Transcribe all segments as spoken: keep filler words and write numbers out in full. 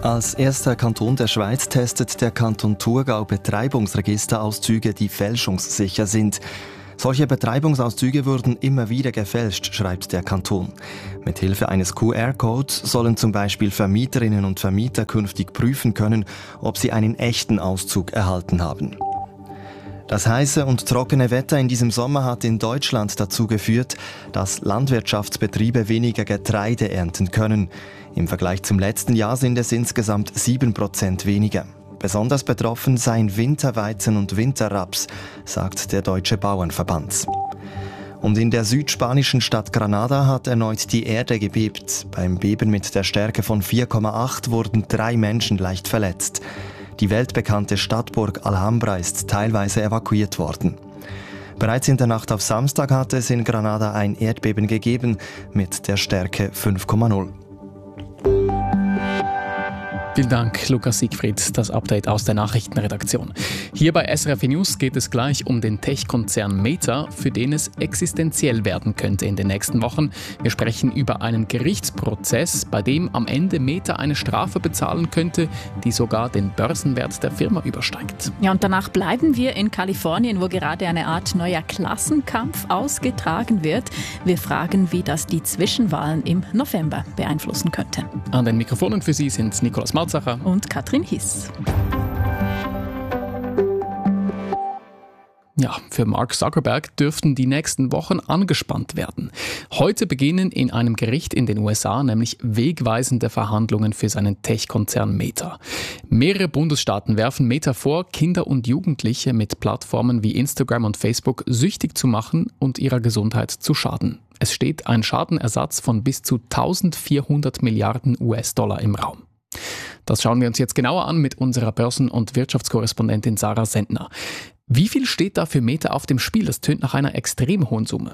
Als erster Kanton der Schweiz testet der Kanton Thurgau Betreibungsregisterauszüge, die fälschungssicher sind. Solche Betreibungsauszüge wurden immer wieder gefälscht, schreibt der Kanton. Mithilfe eines Q R-Codes sollen zum Beispiel Vermieterinnen und Vermieter künftig prüfen können, ob sie einen echten Auszug erhalten haben. Das heiße und trockene Wetter in diesem Sommer hat in Deutschland dazu geführt, dass Landwirtschaftsbetriebe weniger Getreide ernten können. Im Vergleich zum letzten Jahr sind es insgesamt sieben Prozent weniger. Besonders betroffen seien Winterweizen und Winterraps, sagt der Deutsche Bauernverband. Und in der südspanischen Stadt Granada hat erneut die Erde gebebt. Beim Beben mit der Stärke von vier Komma acht wurden drei Menschen leicht verletzt. Die weltbekannte Stadtburg Alhambra ist teilweise evakuiert worden. Bereits in der Nacht auf Samstag hatte es in Granada ein Erdbeben gegeben mit der Stärke fünf Komma null. Vielen Dank, Lukas Siegfried, das Update aus der Nachrichtenredaktion. Hier bei S R F News geht es gleich um den Tech-Konzern Meta, für den es existenziell werden könnte in den nächsten Wochen. Wir sprechen über einen Gerichtsprozess, bei dem am Ende Meta eine Strafe bezahlen könnte, die sogar den Börsenwert der Firma übersteigt. Ja, und danach bleiben wir in Kalifornien, wo gerade eine Art neuer Klassenkampf ausgetragen wird. Wir fragen, wie das die Zwischenwahlen im November beeinflussen könnte. An den Mikrofonen für Sie sind Nikolaus Malzacher und Katrin Hiss. Ja, für Mark Zuckerberg dürften die nächsten Wochen angespannt werden. Heute beginnen in einem Gericht in den U S A nämlich wegweisende Verhandlungen für seinen Tech-Konzern Meta. Mehrere Bundesstaaten werfen Meta vor, Kinder und Jugendliche mit Plattformen wie Instagram und Facebook süchtig zu machen und ihrer Gesundheit zu schaden. Es steht ein Schadenersatz von bis zu eintausendvierhundert Milliarden U S-Dollar im Raum. Das schauen wir uns jetzt genauer an mit unserer Börsen- und Wirtschaftskorrespondentin Sarah Sendner. Wie viel steht da für Meta auf dem Spiel? Das tönt nach einer extrem hohen Summe.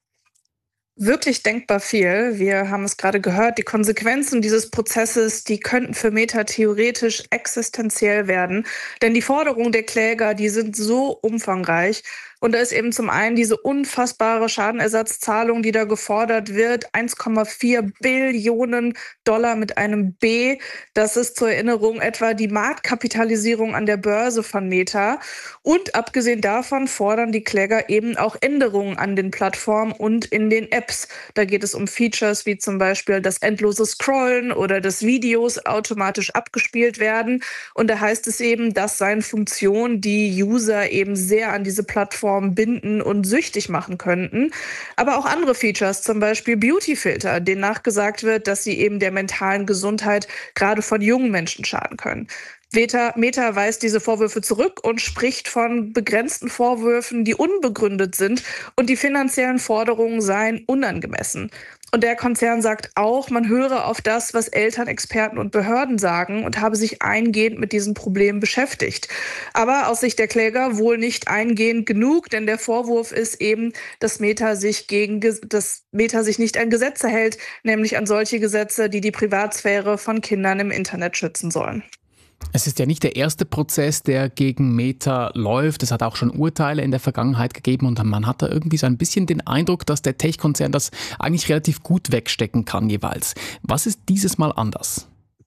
Wirklich denkbar viel. Wir haben es gerade gehört, die Konsequenzen dieses Prozesses, die könnten für Meta theoretisch existenziell werden. Denn die Forderungen der Kläger, die sind so umfangreich. Und da ist eben zum einen diese unfassbare Schadenersatzzahlung, die da gefordert wird, eins Komma vier Billionen Dollar mit einem B. Das ist zur Erinnerung etwa die Marktkapitalisierung an der Börse von Meta. Und abgesehen davon fordern die Kläger eben auch Änderungen an den Plattformen und in den Apps. Da geht es um Features wie zum Beispiel das endlose Scrollen oder dass Videos automatisch abgespielt werden. Und da heißt es eben, das seien Funktionen, die User eben sehr an diese Plattform binden und süchtig machen könnten. Aber auch andere Features, zum Beispiel Beautyfilter, denen nachgesagt wird, dass sie eben der mentalen Gesundheit gerade von jungen Menschen schaden können. Meta, Meta weist diese Vorwürfe zurück und spricht von begrenzten Vorwürfen, die unbegründet sind und die finanziellen Forderungen seien unangemessen. Und der Konzern sagt auch, man höre auf das, was Eltern, Experten und Behörden sagen und habe sich eingehend mit diesen Problemen beschäftigt. Aber aus Sicht der Kläger wohl nicht eingehend genug, denn der Vorwurf ist eben, dass Meta sich gegen, dass Meta sich nicht an Gesetze hält, nämlich an solche Gesetze, die die Privatsphäre von Kindern im Internet schützen sollen. Es ist ja nicht der erste Prozess, der gegen Meta läuft. Es hat auch schon Urteile in der Vergangenheit gegeben und man hat da irgendwie so ein bisschen den Eindruck, dass der Tech-Konzern das eigentlich relativ gut wegstecken kann jeweils. Was ist dieses Mal anders?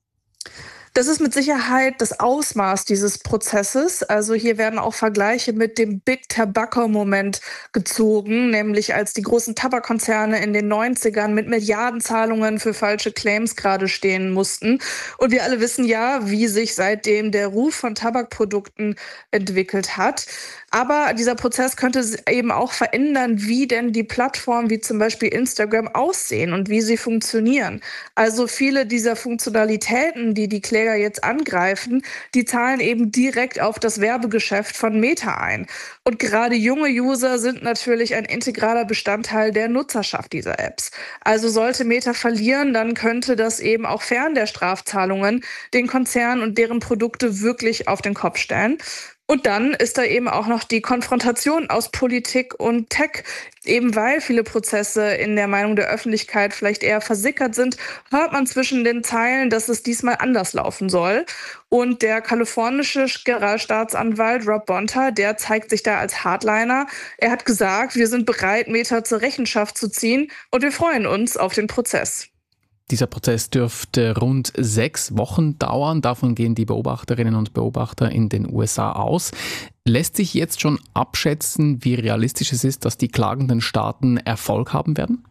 Das ist mit Sicherheit das Ausmaß dieses Prozesses. Also hier werden auch Vergleiche mit dem Big Tobacco-Moment gezogen, nämlich als die großen Tabakkonzerne in den neunzigern mit Milliardenzahlungen für falsche Claims gerade stehen mussten. Und wir alle wissen ja, wie sich seitdem der Ruf von Tabakprodukten entwickelt hat. Aber dieser Prozess könnte eben auch verändern, wie denn die Plattformen wie zum Beispiel Instagram aussehen und wie sie funktionieren. Also viele dieser Funktionalitäten, die die Kläger jetzt angreifen, die zahlen eben direkt auf das Werbegeschäft von Meta ein. Und gerade junge User sind natürlich ein integraler Bestandteil der Nutzerschaft dieser Apps. Also sollte Meta verlieren, dann könnte das eben auch fern der Strafzahlungen den Konzern und deren Produkte wirklich auf den Kopf stellen. Und dann ist da eben auch noch die Konfrontation aus Politik und Tech. Eben weil viele Prozesse in der Meinung der Öffentlichkeit vielleicht eher versickert sind, hört man zwischen den Zeilen, dass es diesmal anders laufen soll. Und der kalifornische Generalstaatsanwalt Rob Bonta, der zeigt sich da als Hardliner. Er hat gesagt, wir sind bereit, Meta zur Rechenschaft zu ziehen und wir freuen uns auf den Prozess. Dieser Prozess dürfte rund sechs Wochen dauern. Davon gehen die Beobachterinnen und Beobachter in den U S A aus. Lässt sich jetzt schon abschätzen, wie realistisch es ist, dass die klagenden Staaten Erfolg haben werden?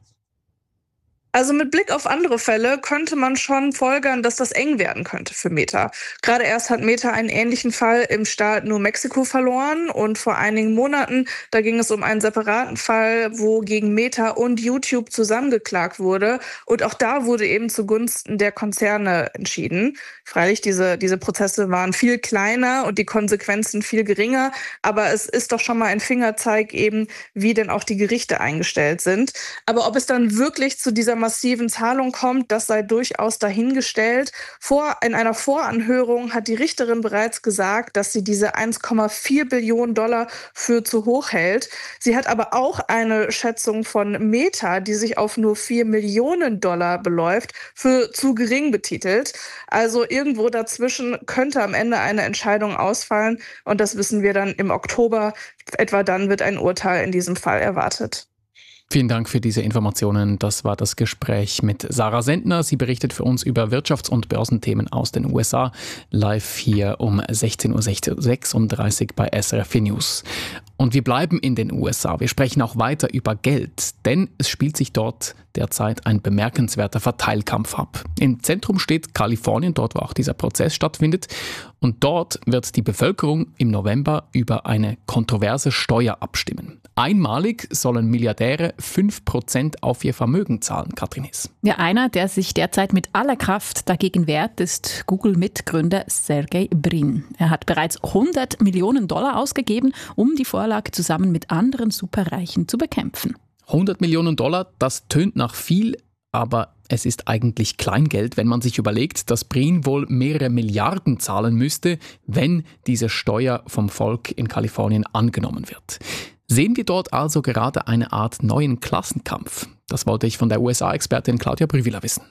Also mit Blick auf andere Fälle könnte man schon folgern, dass das eng werden könnte für Meta. Gerade erst hat Meta einen ähnlichen Fall im Staat New Mexico verloren und vor einigen Monaten, da ging es um einen separaten Fall, wo gegen Meta und YouTube zusammengeklagt wurde. Und auch da wurde eben zugunsten der Konzerne entschieden. Freilich, diese, diese Prozesse waren viel kleiner und die Konsequenzen viel geringer. Aber es ist doch schon mal ein Fingerzeig eben, wie denn auch die Gerichte eingestellt sind. Aber ob es dann wirklich zu dieser massiven Zahlung kommt, das sei durchaus dahingestellt. Vor, in einer Voranhörung hat die Richterin bereits gesagt, dass sie diese eins Komma vier Billionen Dollar für zu hoch hält. Sie hat aber auch eine Schätzung von Meta, die sich auf nur vier Millionen Dollar beläuft, für zu gering betitelt. Also irgendwo dazwischen könnte am Ende eine Entscheidung ausfallen und das wissen wir dann im Oktober. Etwa dann wird ein Urteil in diesem Fall erwartet. Vielen Dank für diese Informationen. Das war das Gespräch mit Sarah Sendner. Sie berichtet für uns über Wirtschafts- und Börsenthemen aus den U S A. Live hier um sechzehn Uhr sechsunddreißig bei S R F vier News. Und wir bleiben in den U S A. Wir sprechen auch weiter über Geld, denn es spielt sich dort derzeit ein bemerkenswerter Verteilkampf ab. Im Zentrum steht Kalifornien, dort wo auch dieser Prozess stattfindet. Und dort wird die Bevölkerung im November über eine kontroverse Steuer abstimmen. Einmalig sollen Milliardäre fünf Prozent auf ihr Vermögen zahlen, Katrin Hiss. Ja, einer, der sich derzeit mit aller Kraft dagegen wehrt, ist Google-Mitgründer Sergey Brin. Er hat bereits hundert Millionen Dollar ausgegeben, um die Vorlage zusammen mit anderen Superreichen zu bekämpfen. hundert Millionen Dollar, das tönt nach viel, aber es ist eigentlich Kleingeld, wenn man sich überlegt, dass Brin wohl mehrere Milliarden zahlen müsste, wenn diese Steuer vom Volk in Kalifornien angenommen wird. Sehen wir dort also gerade eine Art neuen Klassenkampf? Das wollte ich von der U S A-Expertin Claudia Brüwiler wissen.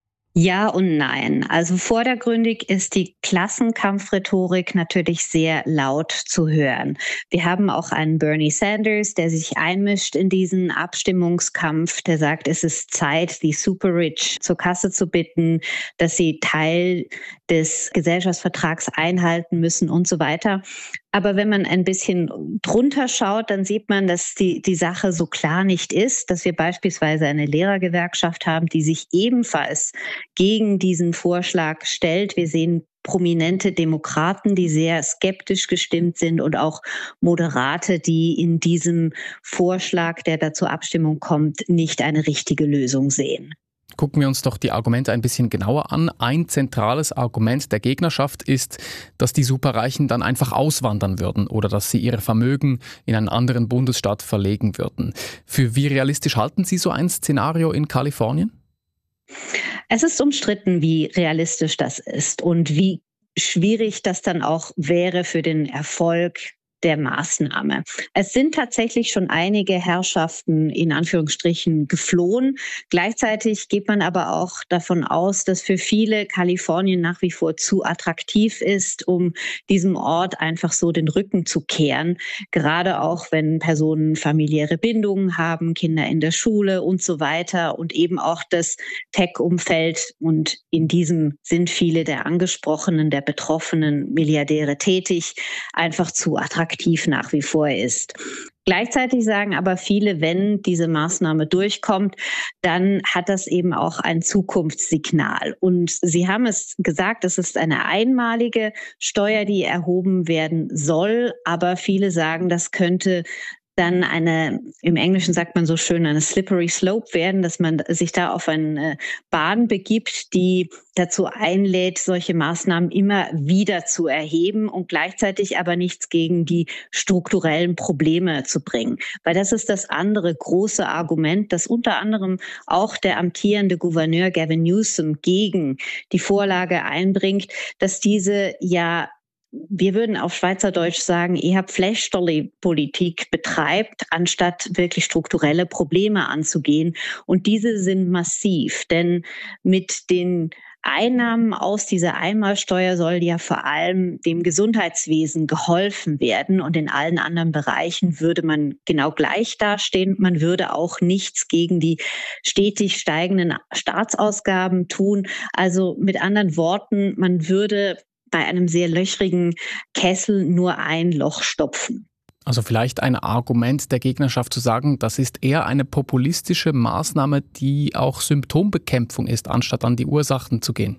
Ja und nein. Also vordergründig ist die Klassenkampfrhetorik natürlich sehr laut zu hören. Wir haben auch einen Bernie Sanders, der sich einmischt in diesen Abstimmungskampf, der sagt, es ist Zeit, die Super-Rich zur Kasse zu bitten, dass sie Teil des Gesellschaftsvertrags einhalten müssen und so weiter. Aber wenn man ein bisschen drunter schaut, dann sieht man, dass die, die Sache so klar nicht ist, dass wir beispielsweise eine Lehrergewerkschaft haben, die sich ebenfalls gegen diesen Vorschlag stellt. Wir sehen prominente Demokraten, die sehr skeptisch gestimmt sind und auch Moderate, die in diesem Vorschlag, der da zur Abstimmung kommt, nicht eine richtige Lösung sehen. Gucken wir uns doch die Argumente ein bisschen genauer an. Ein zentrales Argument der Gegnerschaft ist, dass die Superreichen dann einfach auswandern würden oder dass sie ihre Vermögen in einen anderen Bundesstaat verlegen würden. Für wie realistisch halten Sie so ein Szenario in Kalifornien? Es ist umstritten, wie realistisch das ist und wie schwierig das dann auch wäre für den Erfolg der Maßnahme. Es sind tatsächlich schon einige Herrschaften in Anführungsstrichen geflohen. Gleichzeitig geht man aber auch davon aus, dass für viele Kalifornien nach wie vor zu attraktiv ist, um diesem Ort einfach so den Rücken zu kehren. Gerade auch, wenn Personen familiäre Bindungen haben, Kinder in der Schule und so weiter und eben auch das Tech-Umfeld. Und in diesem sind viele der angesprochenen, der betroffenen Milliardäre tätig, einfach zu attraktiv nach wie vor ist. Gleichzeitig sagen aber viele, wenn diese Maßnahme durchkommt, dann hat das eben auch ein Zukunftssignal. Und Sie haben es gesagt, es ist eine einmalige Steuer, die erhoben werden soll, aber viele sagen, das könnte dann eine, im Englischen sagt man so schön, eine slippery slope werden, dass man sich da auf eine Bahn begibt, die dazu einlädt, solche Maßnahmen immer wieder zu erheben und gleichzeitig aber nichts gegen die strukturellen Probleme zu bringen. Weil das ist das andere große Argument, das unter anderem auch der amtierende Gouverneur Gavin Newsom gegen die Vorlage einbringt, dass diese ja, wir würden auf Schweizerdeutsch sagen, eher Pflästerli-Politik betreibt, anstatt wirklich strukturelle Probleme anzugehen. Und diese sind massiv, denn mit den Einnahmen aus dieser Einmalsteuer soll ja vor allem dem Gesundheitswesen geholfen werden und in allen anderen Bereichen würde man genau gleich dastehen. Man würde auch nichts gegen die stetig steigenden Staatsausgaben tun. Also mit anderen Worten, man würde bei einem sehr löchrigen Kessel nur ein Loch stopfen. Also vielleicht ein Argument der Gegnerschaft zu sagen, das ist eher eine populistische Maßnahme, die auch Symptombekämpfung ist, anstatt an die Ursachen zu gehen.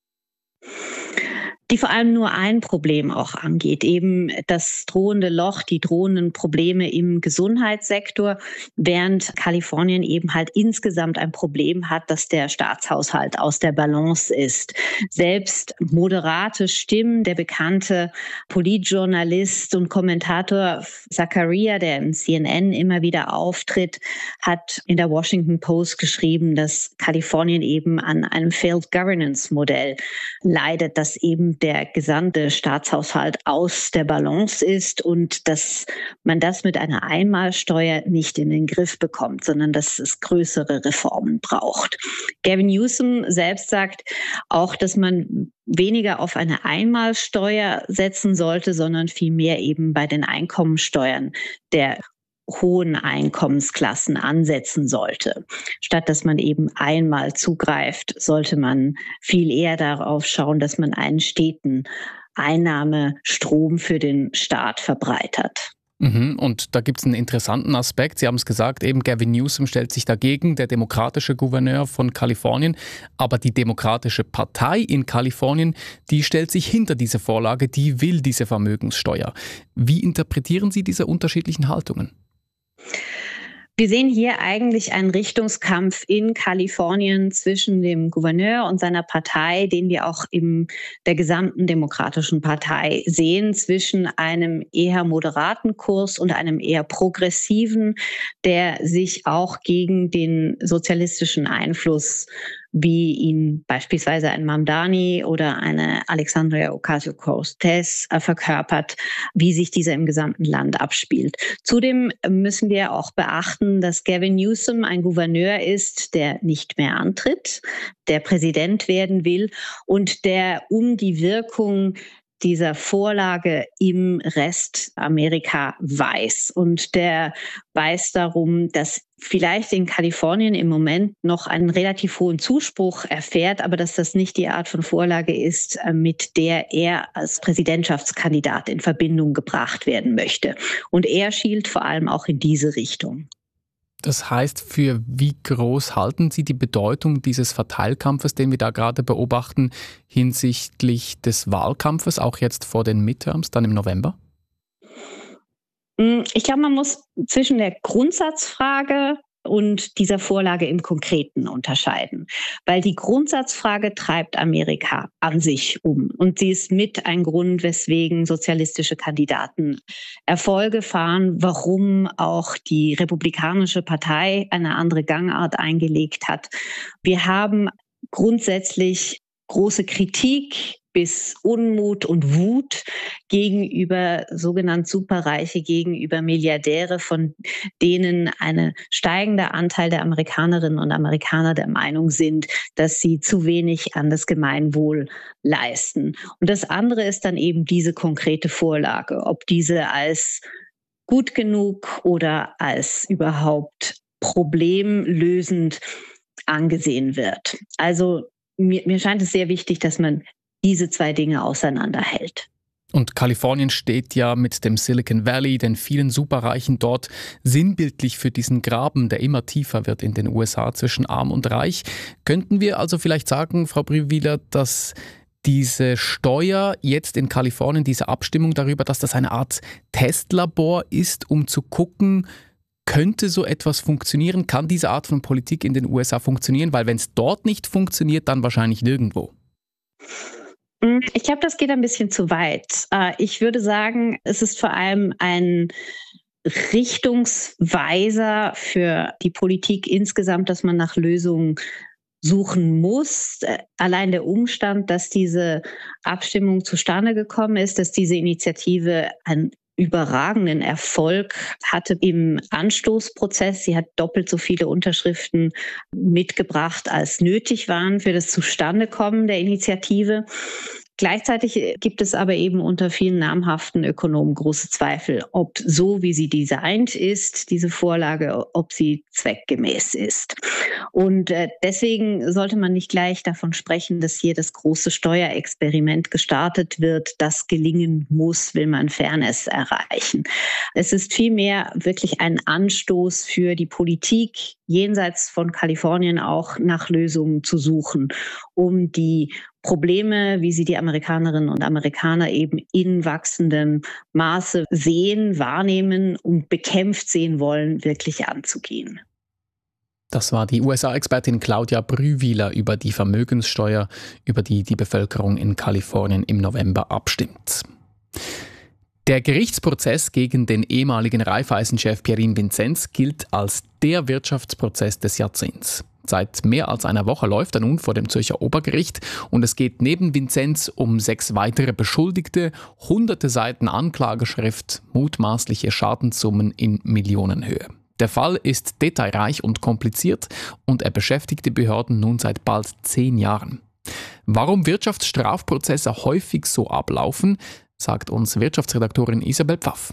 Die vor allem nur ein Problem auch angeht, eben das drohende Loch, die drohenden Probleme im Gesundheitssektor, während Kalifornien eben halt insgesamt ein Problem hat, dass der Staatshaushalt aus der Balance ist. Selbst moderate Stimmen, der bekannte Politjournalist und Kommentator Zakaria, der im C N N immer wieder auftritt, hat in der Washington Post geschrieben, dass Kalifornien eben an einem Failed Governance Modell leidet, das eben der gesamte Staatshaushalt aus der Balance ist und dass man das mit einer Einmalsteuer nicht in den Griff bekommt, sondern dass es größere Reformen braucht. Gavin Newsom selbst sagt auch, dass man weniger auf eine Einmalsteuer setzen sollte, sondern vielmehr eben bei den Einkommensteuern der hohen Einkommensklassen ansetzen sollte. Statt dass man eben einmal zugreift, sollte man viel eher darauf schauen, dass man einen steten Einnahmestrom für den Staat verbreitert. Mhm, und da gibt es einen interessanten Aspekt. Sie haben es gesagt, eben Gavin Newsom stellt sich dagegen, der demokratische Gouverneur von Kalifornien. Aber die Demokratische Partei in Kalifornien, die stellt sich hinter diese Vorlage, die will diese Vermögenssteuer. Wie interpretieren Sie diese unterschiedlichen Haltungen? Wir sehen hier eigentlich einen Richtungskampf in Kalifornien zwischen dem Gouverneur und seiner Partei, den wir auch in der gesamten Demokratischen Partei sehen, zwischen einem eher moderaten Kurs und einem eher progressiven, der sich auch gegen den sozialistischen Einfluss, wie ihn beispielsweise ein Mamdani oder eine Alexandria Ocasio-Cortez äh, verkörpert, wie sich dieser im gesamten Land abspielt. Zudem müssen wir auch beachten, dass Gavin Newsom ein Gouverneur ist, der nicht mehr antritt, der Präsident werden will und der um die Wirkung dieser Vorlage im Rest Amerika weiß. Und der weiß darum, dass vielleicht in Kalifornien im Moment noch einen relativ hohen Zuspruch erfährt, aber dass das nicht die Art von Vorlage ist, mit der er als Präsidentschaftskandidat in Verbindung gebracht werden möchte. Und er schielt vor allem auch in diese Richtung. Das heißt, für wie groß halten Sie die Bedeutung dieses Verteilkampfes, den wir da gerade beobachten, hinsichtlich des Wahlkampfes, auch jetzt vor den Midterms, dann im November? Ich glaube, man muss zwischen der Grundsatzfrage und dieser Vorlage im Konkreten unterscheiden. Weil die Grundsatzfrage treibt Amerika an sich um. Und sie ist mit ein Grund, weswegen sozialistische Kandidaten Erfolge fahren, warum auch die Republikanische Partei eine andere Gangart eingelegt hat. Wir haben grundsätzlich große Kritik bis Unmut und Wut gegenüber sogenannt Superreiche, gegenüber Milliardäre, von denen ein steigender Anteil der Amerikanerinnen und Amerikaner der Meinung sind, dass sie zu wenig an das Gemeinwohl leisten. Und das andere ist dann eben diese konkrete Vorlage, ob diese als gut genug oder als überhaupt problemlösend angesehen wird. Also mir, mir scheint es sehr wichtig, dass man diese zwei Dinge auseinanderhält. Und Kalifornien steht ja mit dem Silicon Valley, den vielen Superreichen dort, sinnbildlich für diesen Graben, der immer tiefer wird in den U S A zwischen Arm und Reich. Könnten wir also vielleicht sagen, Frau Brühwiler, dass diese Steuer jetzt in Kalifornien, diese Abstimmung darüber, dass das eine Art Testlabor ist, um zu gucken, könnte so etwas funktionieren? Kann diese Art von Politik in den U S A funktionieren? Weil wenn es dort nicht funktioniert, dann wahrscheinlich nirgendwo. Ich glaube, das geht ein bisschen zu weit. Ich würde sagen, es ist vor allem ein Richtungsweiser für die Politik insgesamt, dass man nach Lösungen suchen muss. Allein der Umstand, dass diese Abstimmung zustande gekommen ist, dass diese Initiative ein überragenden Erfolg hatte im Anstoßprozess. Sie hat doppelt so viele Unterschriften mitgebracht, als nötig waren für das Zustandekommen der Initiative. Gleichzeitig gibt es aber eben unter vielen namhaften Ökonomen große Zweifel, ob so, wie sie designt ist, diese Vorlage, ob sie zweckgemäß ist. Und deswegen sollte man nicht gleich davon sprechen, dass hier das große Steuerexperiment gestartet wird, das gelingen muss, will man Fairness erreichen. Es ist vielmehr wirklich ein Anstoß für die Politik, jenseits von Kalifornien auch nach Lösungen zu suchen, um die Probleme, wie sie die Amerikanerinnen und Amerikaner eben in wachsendem Maße sehen, wahrnehmen und bekämpft sehen wollen, wirklich anzugehen. Das war die U S A-Expertin Claudia Brühwiler über die Vermögenssteuer, über die die Bevölkerung in Kalifornien im November abstimmt. Der Gerichtsprozess gegen den ehemaligen Raiffeisen-Chef Pierin Vinzenz gilt als der Wirtschaftsprozess des Jahrzehnts. Seit mehr als einer Woche läuft er nun vor dem Zürcher Obergericht und es geht neben Vinzenz um sechs weitere Beschuldigte, hunderte Seiten Anklageschrift, mutmaßliche Schadenssummen in Millionenhöhe. Der Fall ist detailreich und kompliziert und er beschäftigt die Behörden nun seit bald zehn Jahren. Warum Wirtschaftsstrafprozesse häufig so ablaufen, sagt uns Wirtschaftsredaktorin Isabel Pfaff.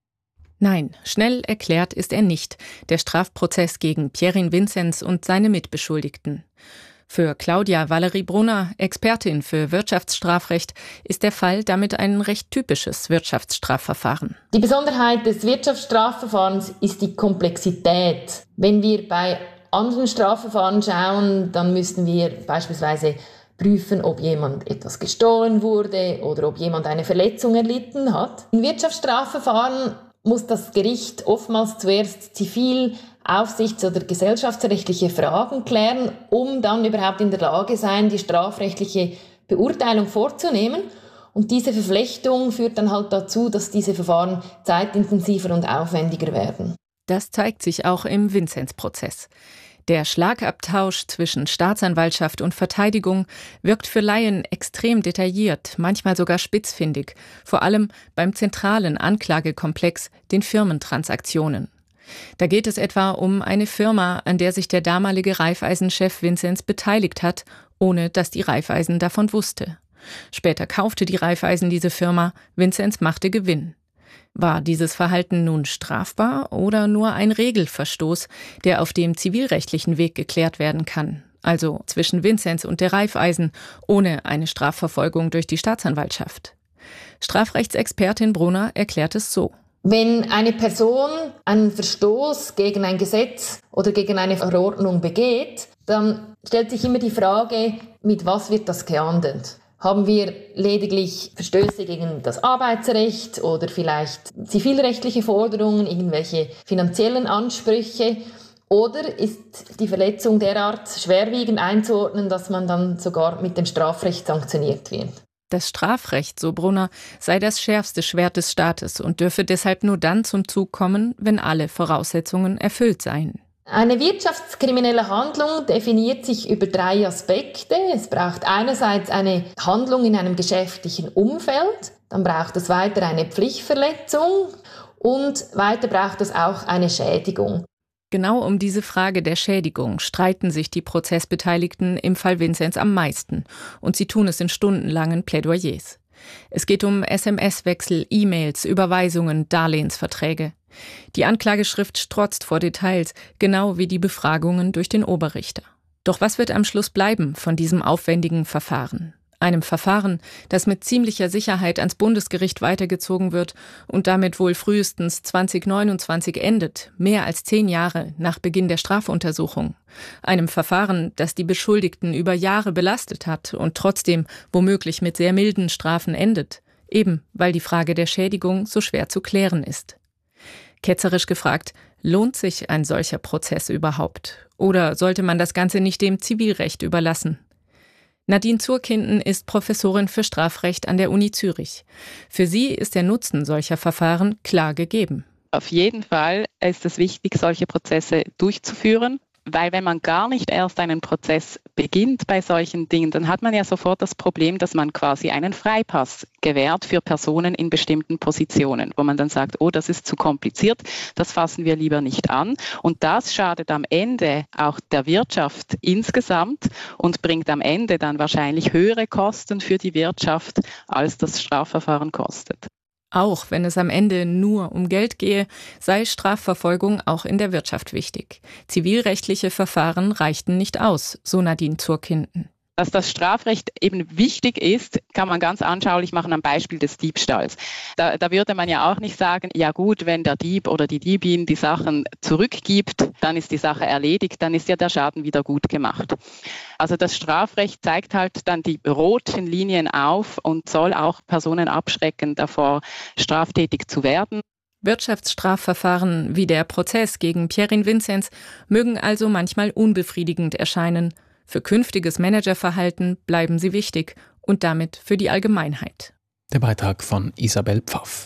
Nein, schnell erklärt ist er nicht, der Strafprozess gegen Pierin Vinzenz und seine Mitbeschuldigten. Für Claudia Valerie Brunner, Expertin für Wirtschaftsstrafrecht, ist der Fall damit ein recht typisches Wirtschaftsstrafverfahren. Die Besonderheit des Wirtschaftsstrafverfahrens ist die Komplexität. Wenn wir bei anderen Strafverfahren schauen, dann müssten wir beispielsweise prüfen, ob jemand etwas gestohlen wurde oder ob jemand eine Verletzung erlitten hat. In Wirtschaftsstrafverfahren muss das Gericht oftmals zuerst zivil-, aufsichts- oder gesellschaftsrechtliche Fragen klären, um dann überhaupt in der Lage sein, die strafrechtliche Beurteilung vorzunehmen. Und diese Verflechtung führt dann halt dazu, dass diese Verfahren zeitintensiver und aufwendiger werden. Das zeigt sich auch im Vinzenz-Prozess. Der Schlagabtausch zwischen Staatsanwaltschaft und Verteidigung wirkt für Laien extrem detailliert, manchmal sogar spitzfindig, vor allem beim zentralen Anklagekomplex, den Firmentransaktionen. Da geht es etwa um eine Firma, an der sich der damalige Raiffeisen-Chef Vinzenz beteiligt hat, ohne dass die Raiffeisen davon wusste. Später kaufte die Raiffeisen diese Firma, Vinzenz machte Gewinn. War dieses Verhalten nun strafbar oder nur ein Regelverstoß, der auf dem zivilrechtlichen Weg geklärt werden kann, also zwischen Vinzenz und der Raiffeisen, ohne eine Strafverfolgung durch die Staatsanwaltschaft? Strafrechtsexpertin Brunner erklärt es so. Wenn eine Person einen Verstoß gegen ein Gesetz oder gegen eine Verordnung begeht, dann stellt sich immer die Frage, mit was wird das geahndet? Haben wir lediglich Verstöße gegen das Arbeitsrecht oder vielleicht zivilrechtliche Forderungen, irgendwelche finanziellen Ansprüche? Oder ist die Verletzung derart schwerwiegend einzuordnen, dass man dann sogar mit dem Strafrecht sanktioniert wird? Das Strafrecht, so Brunner, sei das schärfste Schwert des Staates und dürfe deshalb nur dann zum Zug kommen, wenn alle Voraussetzungen erfüllt seien. Eine wirtschaftskriminelle Handlung definiert sich über drei Aspekte. Es braucht einerseits eine Handlung in einem geschäftlichen Umfeld, dann braucht es weiter eine Pflichtverletzung und weiter braucht es auch eine Schädigung. Genau um diese Frage der Schädigung streiten sich die Prozessbeteiligten im Fall Vinzenz am meisten und sie tun es in stundenlangen Plädoyers. Es geht um S M S-Wechsel, E-Mails, Überweisungen, Darlehensverträge. Die Anklageschrift strotzt vor Details, genau wie die Befragungen durch den Oberrichter. Doch was wird am Schluss bleiben von diesem aufwendigen Verfahren? Einem Verfahren, das mit ziemlicher Sicherheit ans Bundesgericht weitergezogen wird und damit wohl frühestens zwanzig neunundzwanzig endet, mehr als zehn Jahre nach Beginn der Strafuntersuchung. Einem Verfahren, das die Beschuldigten über Jahre belastet hat und trotzdem womöglich mit sehr milden Strafen endet, eben weil die Frage der Schädigung so schwer zu klären ist. Ketzerisch gefragt, lohnt sich ein solcher Prozess überhaupt? Oder sollte man das Ganze nicht dem Zivilrecht überlassen? Nadine Zurkinden ist Professorin für Strafrecht an der Uni Zürich. Für sie ist der Nutzen solcher Verfahren klar gegeben. Auf jeden Fall ist es wichtig, solche Prozesse durchzuführen. Weil wenn man gar nicht erst einen Prozess beginnt bei solchen Dingen, dann hat man ja sofort das Problem, dass man quasi einen Freipass gewährt für Personen in bestimmten Positionen, wo man dann sagt, oh, das ist zu kompliziert, das fassen wir lieber nicht an. Und das schadet am Ende auch der Wirtschaft insgesamt und bringt am Ende dann wahrscheinlich höhere Kosten für die Wirtschaft, als das Strafverfahren kostet. Auch wenn es am Ende nur um Geld gehe, sei Strafverfolgung auch in der Wirtschaft wichtig. Zivilrechtliche Verfahren reichten nicht aus, so Nadine Zurkinden. Dass das Strafrecht eben wichtig ist, kann man ganz anschaulich machen am Beispiel des Diebstahls. Da, da würde man ja auch nicht sagen, ja gut, wenn der Dieb oder die Diebin die Sachen zurückgibt, dann ist die Sache erledigt, dann ist ja der Schaden wieder gut gemacht. Also das Strafrecht zeigt halt dann die roten Linien auf und soll auch Personen abschrecken, davor straftätig zu werden. Wirtschaftsstrafverfahren wie der Prozess gegen Pierin Vinzenz mögen also manchmal unbefriedigend erscheinen. Für künftiges Managerverhalten bleiben sie wichtig und damit für die Allgemeinheit. Der Beitrag von Isabel Pfaff.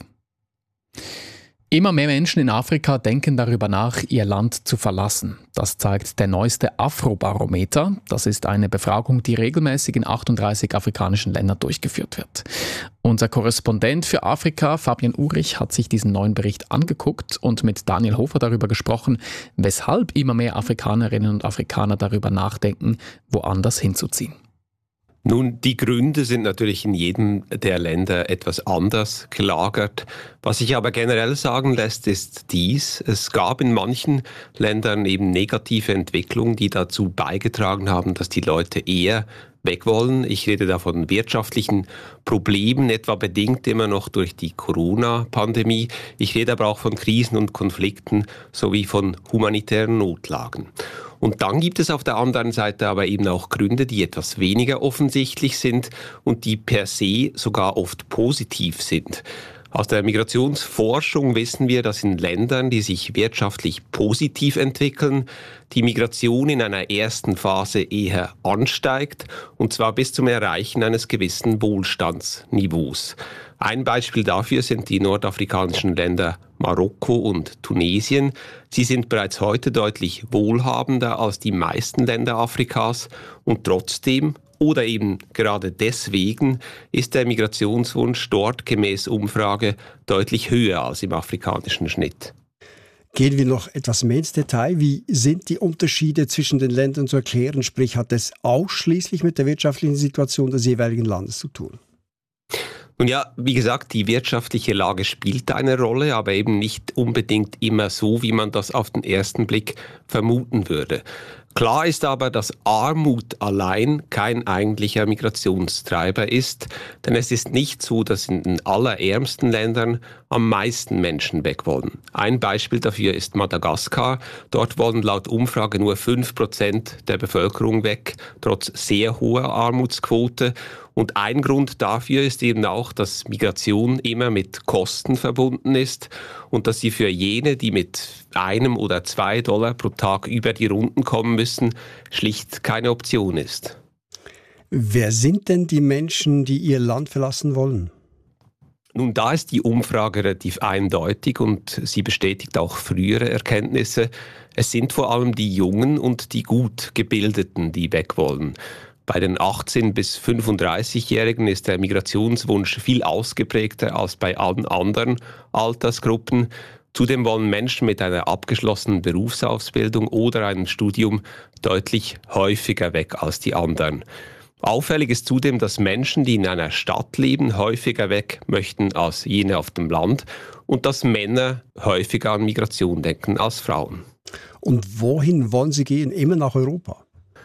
Immer mehr Menschen in Afrika denken darüber nach, ihr Land zu verlassen. Das zeigt der neueste Afro-Barometer. Das ist eine Befragung, die regelmäßig in achtunddreißig afrikanischen Ländern durchgeführt wird. Unser Korrespondent für Afrika, Fabian Urich, hat sich diesen neuen Bericht angeguckt und mit Daniel Hofer darüber gesprochen, weshalb immer mehr Afrikanerinnen und Afrikaner darüber nachdenken, woanders hinzuziehen. Nun, die Gründe sind natürlich in jedem der Länder etwas anders gelagert. Was sich aber generell sagen lässt, ist dies: Es gab in manchen Ländern eben negative Entwicklungen, die dazu beigetragen haben, dass die Leute eher weg wollen. Ich rede da von wirtschaftlichen Problemen, etwa bedingt immer noch durch die Corona-Pandemie. Ich rede aber auch von Krisen und Konflikten sowie von humanitären Notlagen. Und dann gibt es auf der anderen Seite aber eben auch Gründe, die etwas weniger offensichtlich sind und die per se sogar oft positiv sind. Aus der Migrationsforschung wissen wir, dass in Ländern, die sich wirtschaftlich positiv entwickeln, die Migration in einer ersten Phase eher ansteigt, und zwar bis zum Erreichen eines gewissen Wohlstandsniveaus. Ein Beispiel dafür sind die nordafrikanischen Länder Marokko und Tunesien. Sie sind bereits heute deutlich wohlhabender als die meisten Länder Afrikas und trotzdem oder eben gerade deswegen ist der Migrationswunsch dort gemäß Umfrage deutlich höher als im afrikanischen Schnitt. Gehen wir noch etwas mehr ins Detail. Wie sind die Unterschiede zwischen den Ländern zu erklären? Sprich, hat es ausschließlich mit der wirtschaftlichen Situation des jeweiligen Landes zu tun? Nun ja, wie gesagt, die wirtschaftliche Lage spielt eine Rolle, aber eben nicht unbedingt immer so, wie man das auf den ersten Blick vermuten würde. Klar ist aber, dass Armut allein kein eigentlicher Migrationstreiber ist, denn es ist nicht so, dass in den allerärmsten Ländern am meisten Menschen weg wollen. Ein Beispiel dafür ist Madagaskar. Dort wollen laut Umfrage nur fünf Prozent der Bevölkerung weg, trotz sehr hoher Armutsquote. Und ein Grund dafür ist eben auch, dass Migration immer mit Kosten verbunden ist und dass sie für jene, die mit einem oder zwei Dollar pro Tag über die Runden kommen müssen, schlicht keine Option ist. Wer sind denn die Menschen, die ihr Land verlassen wollen? Nun, da ist die Umfrage relativ eindeutig und sie bestätigt auch frühere Erkenntnisse. Es sind vor allem die Jungen und die gut Gebildeten, die weg wollen. Bei den achtzehn- bis fünfunddreißigjährigen ist der Migrationswunsch viel ausgeprägter als bei allen anderen Altersgruppen. Zudem wollen Menschen mit einer abgeschlossenen Berufsausbildung oder einem Studium deutlich häufiger weg als die anderen. Auffällig ist zudem, dass Menschen, die in einer Stadt leben, häufiger weg möchten als jene auf dem Land und dass Männer häufiger an Migration denken als Frauen. Und wohin wollen sie gehen? Immer nach Europa?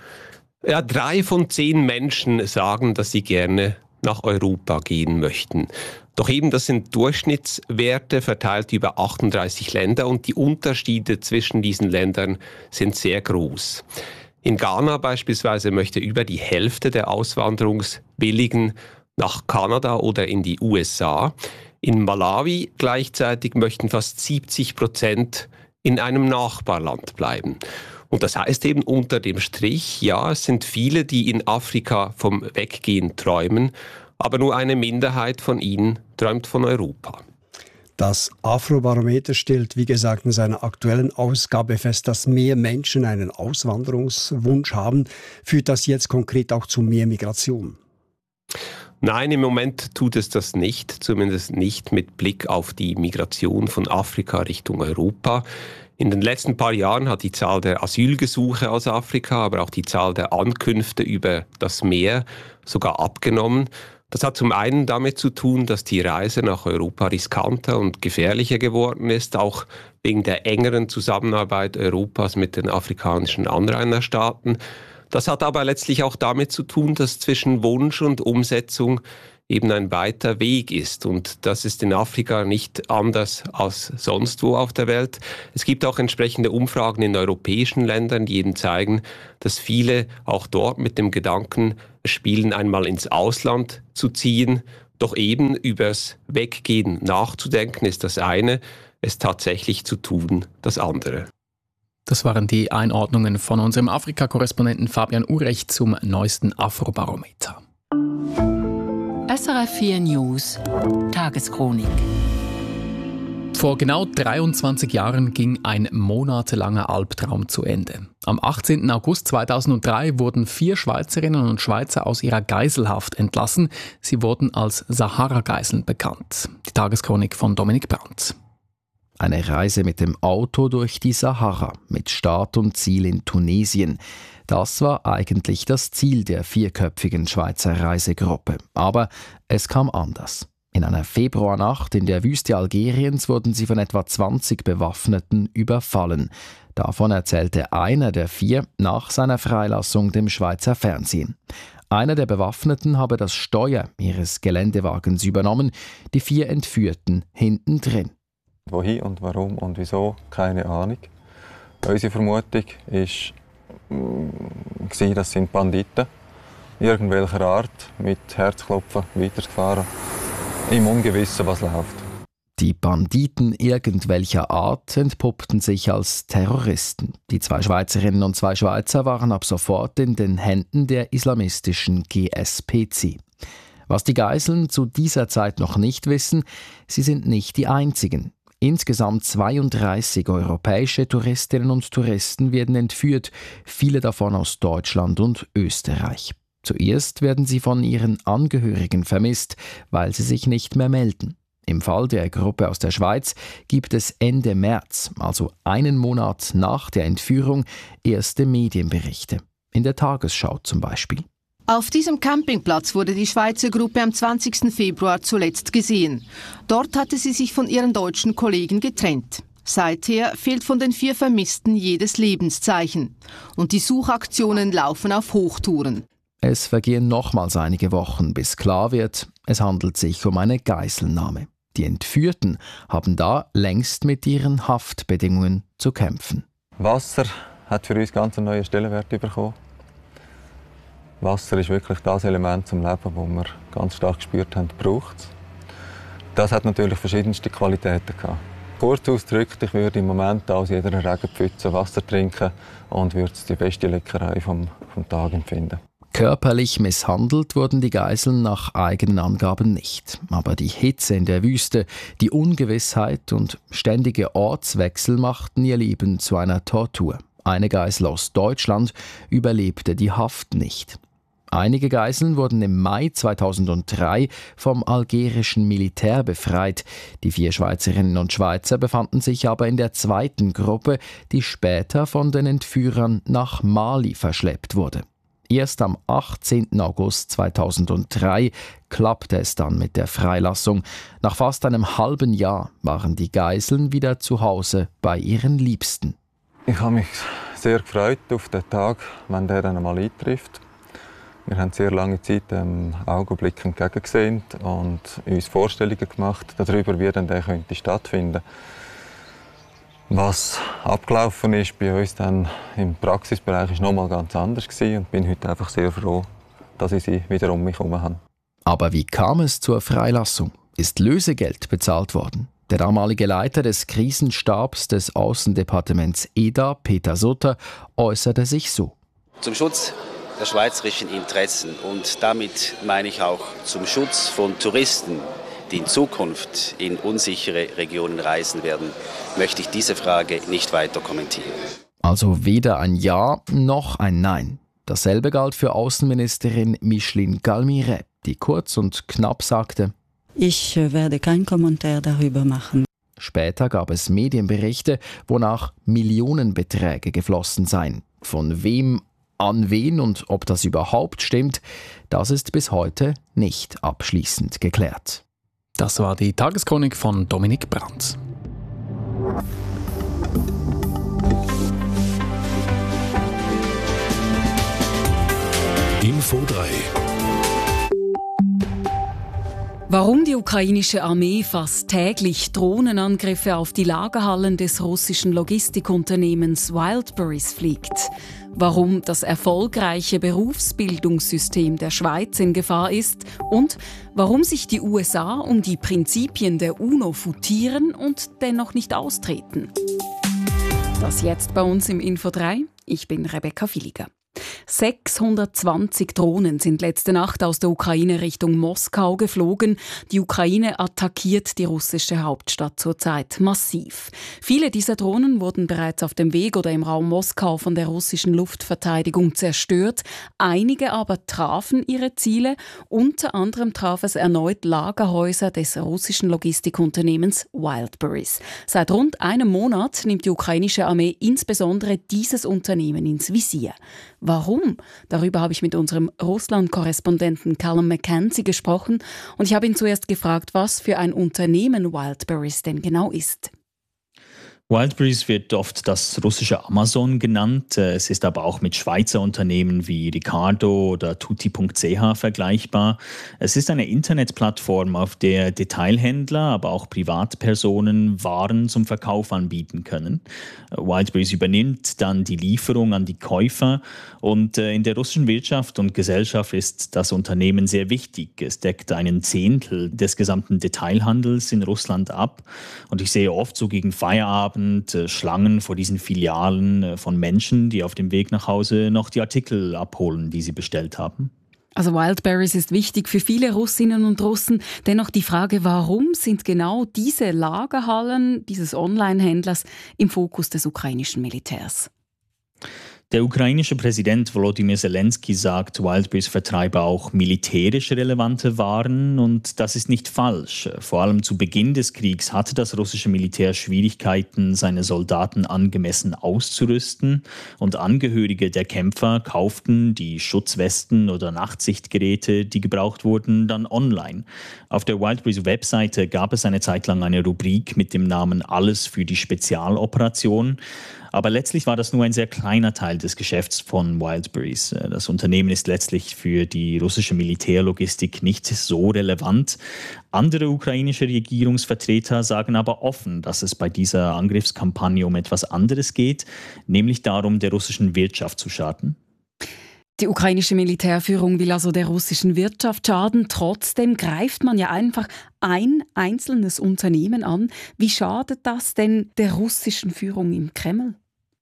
Ja, drei von zehn Menschen sagen, dass sie gerne nach Europa gehen möchten. Doch eben, das sind Durchschnittswerte verteilt über achtunddreißig Länder und die Unterschiede zwischen diesen Ländern sind sehr groß. In Ghana beispielsweise möchte über die Hälfte der Auswanderungswilligen nach Kanada oder in die U S A. In Malawi gleichzeitig möchten fast siebzig Prozent in einem Nachbarland bleiben. Und das heißt eben unter dem Strich, ja, es sind viele, die in Afrika vom Weggehen träumen, aber nur eine Minderheit von ihnen träumt von Europa. Das Afrobarometer stellt, wie gesagt, in seiner aktuellen Ausgabe fest, dass mehr Menschen einen Auswanderungswunsch haben. Führt das jetzt konkret auch zu mehr Migration? Nein, im Moment tut es das nicht, zumindest nicht mit Blick auf die Migration von Afrika Richtung Europa. In den letzten paar Jahren hat die Zahl der Asylgesuche aus Afrika, aber auch die Zahl der Ankünfte über das Meer sogar abgenommen. Das hat zum einen damit zu tun, dass die Reise nach Europa riskanter und gefährlicher geworden ist, auch wegen der engeren Zusammenarbeit Europas mit den afrikanischen Anrainerstaaten. Das hat aber letztlich auch damit zu tun, dass zwischen Wunsch und Umsetzung eben ein weiter Weg ist. Und das ist in Afrika nicht anders als sonst wo auf der Welt. Es gibt auch entsprechende Umfragen in europäischen Ländern, die eben zeigen, dass viele auch dort mit dem Gedanken spielen, einmal ins Ausland zu ziehen. Doch eben übers Weggehen nachzudenken ist das eine, es tatsächlich zu tun das andere. Das waren die Einordnungen von unserem Afrika-Korrespondenten Fabian Urecht zum neuesten Afrobarometer. S R F vier News Tageschronik. Vor genau dreiundzwanzig Jahren ging ein monatelanger Albtraum zu Ende. Am achtzehnten August zweitausenddrei wurden vier Schweizerinnen und Schweizer aus ihrer Geiselhaft entlassen. Sie wurden als Sahara-Geiseln bekannt. Die Tageschronik von Dominik Brandt. Eine Reise mit dem Auto durch die Sahara mit Start und Ziel in Tunesien. Das war eigentlich das Ziel der vierköpfigen Schweizer Reisegruppe. Aber es kam anders. In einer Februarnacht in der Wüste Algeriens wurden sie von etwa zwanzig Bewaffneten überfallen. Davon erzählte einer der vier nach seiner Freilassung dem Schweizer Fernsehen. Einer der Bewaffneten habe das Steuer ihres Geländewagens übernommen, die vier Entführten hinten drin. Wohin und warum und wieso, keine Ahnung. Unsere Vermutung war, das sind Banditen irgendwelcher Art mit Herzklopfen weitergefahren, im Ungewissen, was läuft. Die Banditen irgendwelcher Art entpuppten sich als Terroristen. Die zwei Schweizerinnen und zwei Schweizer waren ab sofort in den Händen der islamistischen G S P C. Was die Geiseln zu dieser Zeit noch nicht wissen, sie sind nicht die einzigen. Insgesamt zweiunddreißig europäische Touristinnen und Touristen werden entführt, viele davon aus Deutschland und Österreich. Zuerst werden sie von ihren Angehörigen vermisst, weil sie sich nicht mehr melden. Im Fall der Gruppe aus der Schweiz gibt es Ende März, also einen Monat nach der Entführung, erste Medienberichte. In der Tagesschau zum Beispiel. Auf diesem Campingplatz wurde die Schweizer Gruppe am zwanzigsten Februar zuletzt gesehen. Dort hatte sie sich von ihren deutschen Kollegen getrennt. Seither fehlt von den vier Vermissten jedes Lebenszeichen. Und die Suchaktionen laufen auf Hochtouren. Es vergehen nochmals einige Wochen, bis klar wird, es handelt sich um eine Geiselnahme. Die Entführten haben da längst mit ihren Haftbedingungen zu kämpfen. Wasser hat für uns ganz einen neuen Stellenwert bekommen. Wasser ist wirklich das Element zum Leben, das wir ganz stark gespürt haben, braucht es. Das hat natürlich verschiedenste Qualitäten gehabt. Kurz ausgedrückt, ich würde im Moment aus jeder Regenpfütze Wasser trinken und würde es die beste Leckerei vom, vom Tag empfinden. Körperlich misshandelt wurden die Geiseln nach eigenen Angaben nicht. Aber die Hitze in der Wüste, die Ungewissheit und ständige Ortswechsel machten ihr Leben zu einer Tortur. Eine Geisel aus Deutschland überlebte die Haft nicht. Einige Geiseln wurden im Mai zweitausenddrei vom algerischen Militär befreit. Die vier Schweizerinnen und Schweizer befanden sich aber in der zweiten Gruppe, die später von den Entführern nach Mali verschleppt wurde. Erst am achtzehnten August zweitausenddrei klappte es dann mit der Freilassung. Nach fast einem halben Jahr waren die Geiseln wieder zu Hause bei ihren Liebsten. Ich habe mich sehr gefreut auf den Tag, wenn der dann einmal eintrifft. Wir haben sehr lange Zeit dem Augenblick entgegengesehen und uns Vorstellungen gemacht darüber, wie dann der könnte stattfinden. Was abgelaufen ist bei uns dann im Praxisbereich ist noch mal ganz anders gewesen und bin heute einfach sehr froh, dass ich sie wieder um mich herum habe. Aber wie kam es zur Freilassung? Ist Lösegeld bezahlt worden? Der damalige Leiter des Krisenstabs des Außendepartements E D A, Peter Sutter, äußerte sich so. Zum Schutz der schweizerischen Interessen und damit meine ich auch zum Schutz von Touristen, die in Zukunft in unsichere Regionen reisen werden, möchte ich diese Frage nicht weiter kommentieren. Also weder ein Ja noch ein Nein. Dasselbe galt für Außenministerin Micheline Galmire, die kurz und knapp sagte: Ich werde keinen Kommentar darüber machen. Später gab es Medienberichte, wonach Millionenbeträge geflossen seien. Von wem, an wen und ob das überhaupt stimmt, das ist bis heute nicht abschließend geklärt. Das war die Tageschronik von Dominik Brandt. Info drei. Warum die ukrainische Armee fast täglich Drohnenangriffe auf die Lagerhallen des russischen Logistikunternehmens Wildberries fliegt. Warum das erfolgreiche Berufsbildungssystem der Schweiz in Gefahr ist und warum sich die U S A um die Prinzipien der UNO futieren und dennoch nicht austreten. Das jetzt bei uns im Info drei. Ich bin Rebecca Villiger. sechshundertzwanzig Drohnen sind letzte Nacht aus der Ukraine Richtung Moskau geflogen. Die Ukraine attackiert die russische Hauptstadt zurzeit massiv. Viele dieser Drohnen wurden bereits auf dem Weg oder im Raum Moskau von der russischen Luftverteidigung zerstört. Einige aber trafen ihre Ziele. Unter anderem traf es erneut Lagerhäuser des russischen Logistikunternehmens Wildberries. Seit rund einem Monat nimmt die ukrainische Armee insbesondere dieses Unternehmen ins Visier. Warum? Darüber habe ich mit unserem Russland-Korrespondenten Callum McKenzie gesprochen und ich habe ihn zuerst gefragt, was für ein Unternehmen Wildberries denn genau ist. Wildberries wird oft das russische Amazon genannt. Es ist aber auch mit Schweizer Unternehmen wie Ricardo oder Tutti Punkt C H vergleichbar. Es ist eine Internetplattform, auf der Detailhändler, aber auch Privatpersonen Waren zum Verkauf anbieten können. Wildberries übernimmt dann die Lieferung an die Käufer und in der russischen Wirtschaft und Gesellschaft ist das Unternehmen sehr wichtig. Es deckt einen Zehntel des gesamten Detailhandels in Russland ab und ich sehe oft so gegen Feierabend Schlangen vor diesen Filialen von Menschen, die auf dem Weg nach Hause noch die Artikel abholen, die sie bestellt haben. Also Wildberries ist wichtig für viele Russinnen und Russen. Dennoch die Frage, warum sind genau diese Lagerhallen dieses Online-Händlers im Fokus des ukrainischen Militärs? Der ukrainische Präsident Volodymyr Zelensky sagt, Wildberries vertreibe auch militärisch relevante Waren und das ist nicht falsch. Vor allem zu Beginn des Kriegs hatte das russische Militär Schwierigkeiten, seine Soldaten angemessen auszurüsten und Angehörige der Kämpfer kauften die Schutzwesten oder Nachtsichtgeräte, die gebraucht wurden, dann online. Auf der Wildberries-Webseite gab es eine Zeit lang eine Rubrik mit dem Namen Alles für die Spezialoperation. Aber letztlich war das nur ein sehr kleiner Teil des Geschäfts von Wildberries. Das Unternehmen ist letztlich für die russische Militärlogistik nicht so relevant. Andere ukrainische Regierungsvertreter sagen aber offen, dass es bei dieser Angriffskampagne um etwas anderes geht, nämlich darum, der russischen Wirtschaft zu schaden. Die ukrainische Militärführung will also der russischen Wirtschaft schaden. Trotzdem greift man ja einfach ein einzelnes Unternehmen an. Wie schadet das denn der russischen Führung im Kreml?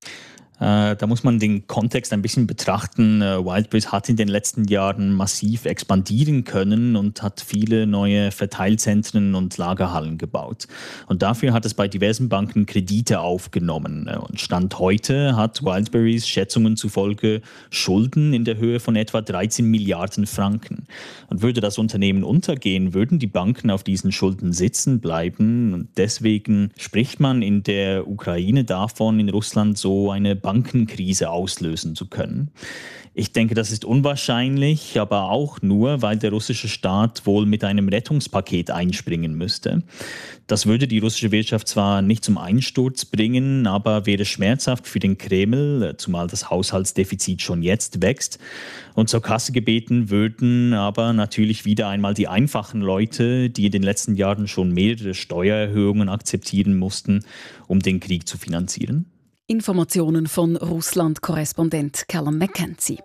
Äh, da muss man den Kontext ein bisschen betrachten. Äh, Wildberries hat in den letzten Jahren massiv expandieren können und hat viele neue Verteilzentren und Lagerhallen gebaut. Und dafür hat es bei diversen Banken Kredite aufgenommen. Und Stand heute hat Wildberries Schätzungen zufolge Schulden in der Höhe von etwa dreizehn Milliarden Franken. Und würde das Unternehmen untergehen, würden die Banken auf diesen Schulden sitzen bleiben. Und deswegen spricht man in der Ukraine davon, in Russland so eine Bankenkrise auslösen zu können. Ich denke, das ist unwahrscheinlich, aber auch nur, weil der russische Staat wohl mit einem Rettungspaket einspringen müsste. Das würde die russische Wirtschaft zwar nicht zum Einsturz bringen, aber wäre schmerzhaft für den Kreml, zumal das Haushaltsdefizit schon jetzt wächst. Und zur Kasse gebeten würden aber natürlich wieder einmal die einfachen Leute, die in den letzten Jahren schon mehrere Steuererhöhungen akzeptieren mussten, um den Krieg zu finanzieren. Informationen von Russland-Korrespondent Callum McKenzie.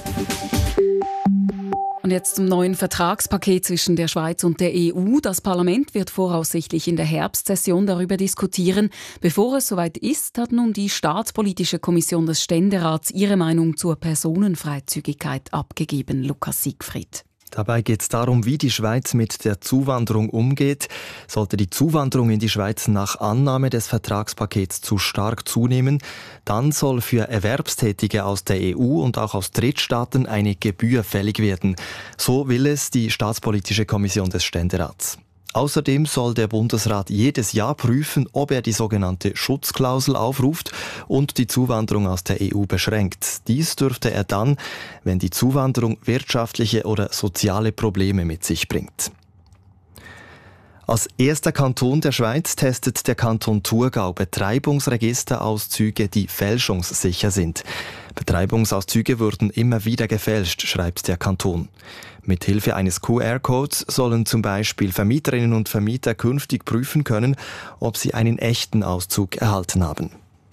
Und jetzt zum neuen Vertragspaket zwischen der Schweiz und der E U. Das Parlament wird voraussichtlich in der Herbstsession darüber diskutieren. Bevor es soweit ist, hat nun die Staatspolitische Kommission des Ständerats ihre Meinung zur Personenfreizügigkeit abgegeben. Lukas Siegfried. Dabei geht es darum, wie die Schweiz mit der Zuwanderung umgeht. Sollte die Zuwanderung in die Schweiz nach Annahme des Vertragspakets zu stark zunehmen, dann soll für Erwerbstätige aus der E U und auch aus Drittstaaten eine Gebühr fällig werden. So will es die Staatspolitische Kommission des Ständerats. Außerdem soll der Bundesrat jedes Jahr prüfen, ob er die sogenannte Schutzklausel aufruft und die Zuwanderung aus der E U beschränkt. Dies dürfte er dann, wenn die Zuwanderung wirtschaftliche oder soziale Probleme mit sich bringt. Als erster Kanton der Schweiz testet der Kanton Thurgau Betreibungsregisterauszüge, die fälschungssicher sind. Betreibungsauszüge wurden immer wieder gefälscht, schreibt der Kanton. Mithilfe eines Q R-Codes sollen zum Beispiel Vermieterinnen und Vermieter künftig prüfen können, ob sie einen echten Auszug erhalten haben.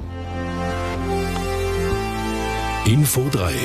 Info drei.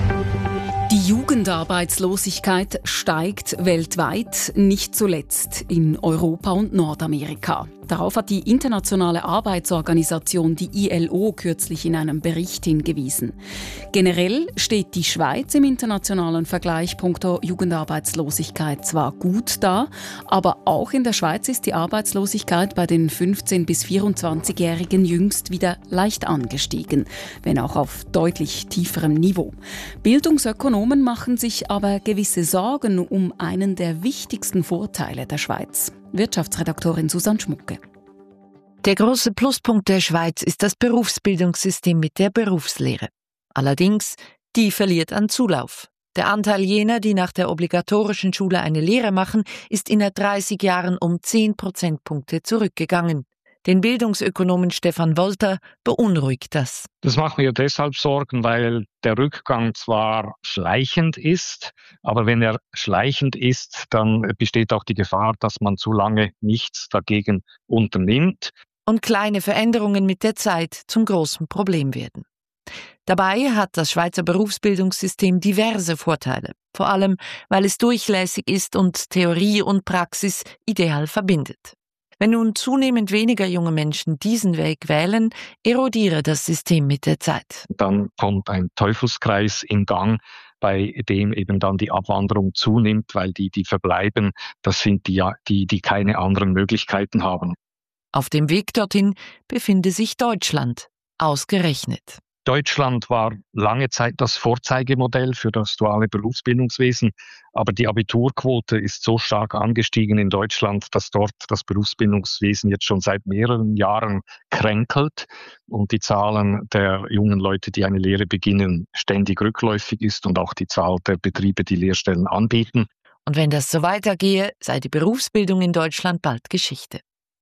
Die Jugendarbeitslosigkeit steigt weltweit, nicht zuletzt in Europa und Nordamerika. Darauf hat die Internationale Arbeitsorganisation, die I L O, kürzlich in einem Bericht hingewiesen. Generell steht die Schweiz im internationalen Vergleich punkto Jugendarbeitslosigkeit zwar gut da, aber auch in der Schweiz ist die Arbeitslosigkeit bei den fünfzehn- bis vierundzwanzigjährigen jüngst wieder leicht angestiegen, wenn auch auf deutlich tieferem Niveau. Bildungsökonomen machen sich aber gewisse Sorgen um einen der wichtigsten Vorteile der Schweiz. Wirtschaftsredaktorin Susanne Schmucke. Der große Pluspunkt der Schweiz ist das Berufsbildungssystem mit der Berufslehre. Allerdings, die verliert an Zulauf. Der Anteil jener, die nach der obligatorischen Schule eine Lehre machen, ist in dreißig Jahren um zehn Prozentpunkte zurückgegangen. Den Bildungsökonomen Stefan Wolter beunruhigt das. Das macht mir deshalb Sorgen, weil der Rückgang zwar schleichend ist, aber wenn er schleichend ist, dann besteht auch die Gefahr, dass man zu lange nichts dagegen unternimmt. Und kleine Veränderungen mit der Zeit zum großen Problem werden. Dabei hat das Schweizer Berufsbildungssystem diverse Vorteile, vor allem weil es durchlässig ist und Theorie und Praxis ideal verbindet. Wenn nun zunehmend weniger junge Menschen diesen Weg wählen, erodiere das System mit der Zeit. Dann kommt ein Teufelskreis in Gang, bei dem eben dann die Abwanderung zunimmt, weil die, die verbleiben, das sind die, die, die keine anderen Möglichkeiten haben. Auf dem Weg dorthin befinde sich Deutschland, ausgerechnet. Deutschland war lange Zeit das Vorzeigemodell für das duale Berufsbildungswesen, aber die Abiturquote ist so stark angestiegen in Deutschland, dass dort das Berufsbildungswesen jetzt schon seit mehreren Jahren kränkelt und die Zahlen der jungen Leute, die eine Lehre beginnen, ständig rückläufig ist und auch die Zahl der Betriebe, die Lehrstellen anbieten. Und wenn das so weitergehe, sei die Berufsbildung in Deutschland bald Geschichte.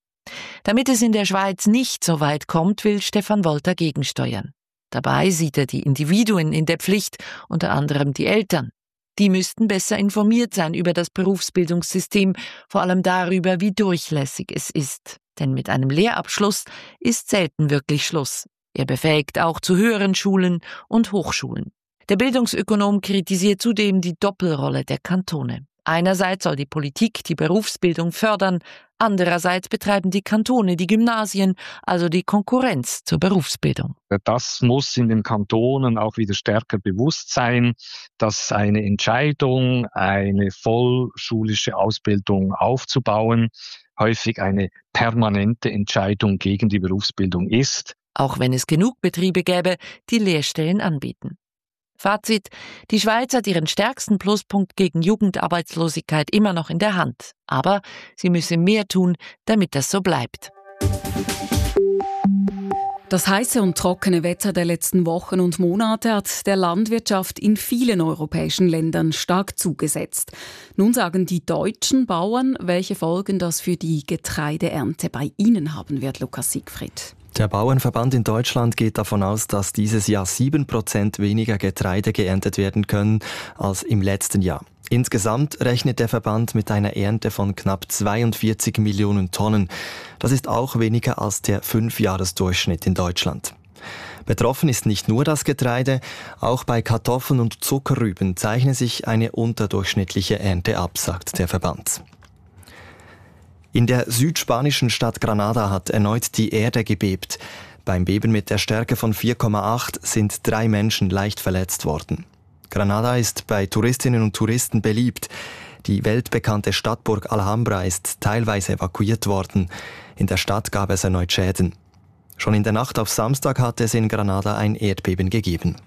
Damit es in der Schweiz nicht so weit kommt, will Stefan Wolter gegensteuern. Dabei sieht er die Individuen in der Pflicht, unter anderem die Eltern. Die müssten besser informiert sein über das Berufsbildungssystem, vor allem darüber, wie durchlässig es ist. Denn mit einem Lehrabschluss ist selten wirklich Schluss. Er befähigt auch zu höheren Schulen und Hochschulen. Der Bildungsökonom kritisiert zudem die Doppelrolle der Kantone. Einerseits soll die Politik die Berufsbildung fördern, andererseits betreiben die Kantone die Gymnasien, also die Konkurrenz zur Berufsbildung. Das muss in den Kantonen auch wieder stärker bewusst sein, dass eine Entscheidung, eine vollschulische Ausbildung aufzubauen, häufig eine permanente Entscheidung gegen die Berufsbildung ist. Auch wenn es genug Betriebe gäbe, die Lehrstellen anbieten. Fazit: Die Schweiz hat ihren stärksten Pluspunkt gegen Jugendarbeitslosigkeit immer noch in der Hand. Aber sie müsse mehr tun, damit das so bleibt. Das heiße und trockene Wetter der letzten Wochen und Monate hat der Landwirtschaft in vielen europäischen Ländern stark zugesetzt. Nun sagen die deutschen Bauern, welche Folgen das für die Getreideernte bei ihnen haben wird, Lukas Siegfried. Der Bauernverband in Deutschland geht davon aus, dass dieses Jahr sieben Prozent weniger Getreide geerntet werden können als im letzten Jahr. Insgesamt rechnet der Verband mit einer Ernte von knapp zweiundvierzig Millionen Tonnen. Das ist auch weniger als der Fünfjahresdurchschnitt in Deutschland. Betroffen ist nicht nur das Getreide, auch bei Kartoffeln und Zuckerrüben zeichne sich eine unterdurchschnittliche Ernte ab, sagt der Verband. In der südspanischen Stadt Granada hat erneut die Erde gebebt. Beim Beben mit der Stärke von vier Komma acht sind drei Menschen leicht verletzt worden. Granada ist bei Touristinnen und Touristen beliebt. Die weltbekannte Stadtburg Alhambra ist teilweise evakuiert worden. In der Stadt gab es erneut Schäden. Schon in der Nacht auf Samstag hat es in Granada ein Erdbeben gegeben.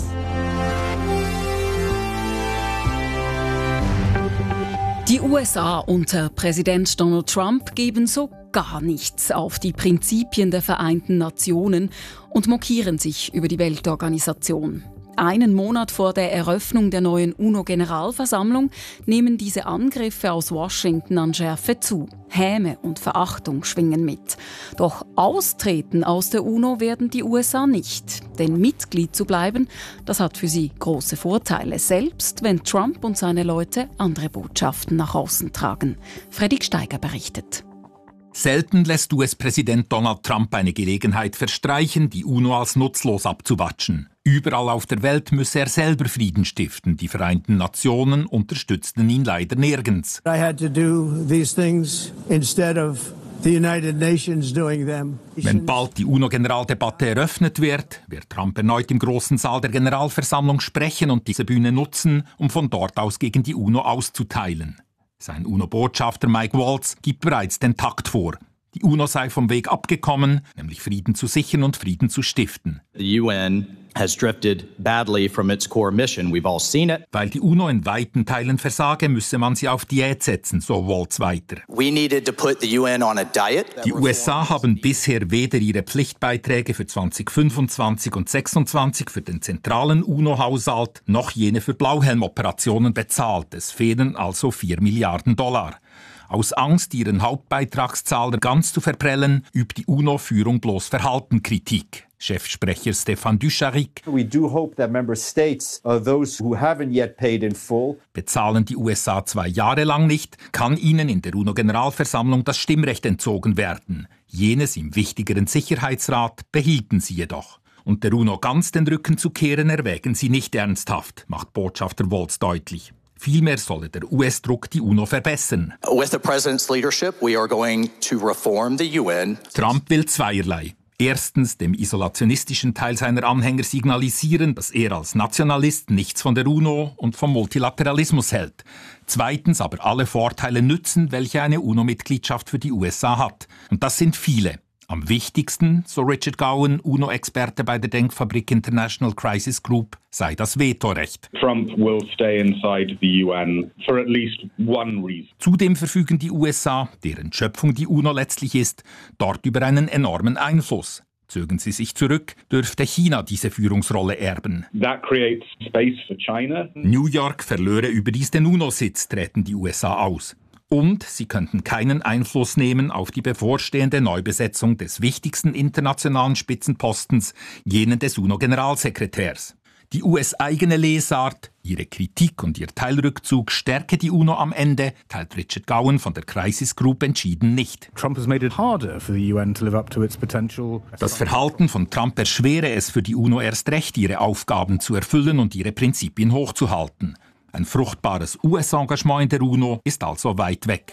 Die U S A unter Präsident Donald Trump geben so gar nichts auf die Prinzipien der Vereinten Nationen und mokieren sich über die Weltorganisation. Einen Monat vor der Eröffnung der neuen UNO-Generalversammlung nehmen diese Angriffe aus Washington an Schärfe zu. Häme und Verachtung schwingen mit. Doch austreten aus der UNO werden die U S A nicht. Denn Mitglied zu bleiben, das hat für sie große Vorteile, selbst wenn Trump und seine Leute andere Botschaften nach außen tragen. Fredrik Steiger berichtet. Selten lässt U S-Präsident Donald Trump eine Gelegenheit verstreichen, die UNO als nutzlos abzuwatschen. Überall auf der Welt müsse er selber Frieden stiften. Die Vereinten Nationen unterstützten ihn leider nirgends. I had to do these things instead of the United Nations doing them. Wenn bald die UNO-Generaldebatte eröffnet wird, wird Trump erneut im großen Saal der Generalversammlung sprechen und diese Bühne nutzen, um von dort aus gegen die UNO auszuteilen. Sein UNO-Botschafter Mike Waltz gibt bereits den Takt vor. Die UNO sei vom Weg abgekommen, nämlich Frieden zu sichern und Frieden zu stiften. The U N has drifted badly from its core mission. We've all seen it. Weil die UNO in weiten Teilen versage, müsse man sie auf Diät setzen, so Waltz weiter. We needed to put the U N on a diet. Die U S A haben bisher weder ihre Pflichtbeiträge für zweitausendfünfundzwanzig und zweitausendsechsundzwanzig für den zentralen UNO-Haushalt noch jene für Blauhelmoperationen bezahlt. Es fehlen also vier Milliarden Dollar. Aus Angst, ihren Hauptbeitragszahler ganz zu verprellen, übt die UNO-Führung bloß Verhaltenkritik. Chefsprecher Stéphane Dujarric. We do hope that member states, uh, those who haven't yet paid in full, bezahlen die U S A zwei Jahre lang nicht, kann ihnen in der UNO-Generalversammlung das Stimmrecht entzogen werden. Jenes im wichtigeren Sicherheitsrat behielten sie jedoch. Und der UNO ganz den Rücken zu kehren, erwägen sie nicht ernsthaft, macht Botschafter Waltz deutlich. Vielmehr solle der U S-Druck die UNO verbessern. With the president's leadership, we are going to reform the U N. Trump will zweierlei. Erstens dem isolationistischen Teil seiner Anhänger signalisieren, dass er als Nationalist nichts von der UNO und vom Multilateralismus hält. Zweitens aber alle Vorteile nützen, welche eine UNO-Mitgliedschaft für die U S A hat. Und das sind viele. Am wichtigsten, so Richard Gowan, UNO-Experte bei der Denkfabrik International Crisis Group, sei das Vetorecht. Trump will stay inside the U N for at least one reason. Zudem verfügen die U S A, deren Schöpfung die UNO letztlich ist, dort über einen enormen Einfluss. Zögen sie sich zurück, dürfte China diese Führungsrolle erben. That creates space for China. New York verlöre überdies den UNO-Sitz, treten die U S A aus. Und sie könnten keinen Einfluss nehmen auf die bevorstehende Neubesetzung des wichtigsten internationalen Spitzenpostens, jenen des UNO-Generalsekretärs. Die U S-eigene Lesart, ihre Kritik und ihr Teilrückzug stärke die UNO am Ende, teilt Richard Gowan von der Crisis Group entschieden nicht. Trump has made it harder for the U N to live up to its potential. Das Verhalten von Trump erschwere es für die UNO erst recht, ihre Aufgaben zu erfüllen und ihre Prinzipien hochzuhalten. Ein fruchtbares U S-Engagement in der UNO ist also weit weg.